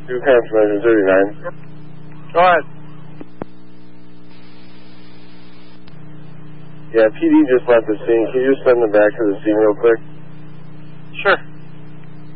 Do confirmation 39. Go ahead. Yeah, PD just left the scene. Can you just send them back to the scene real quick? Sure.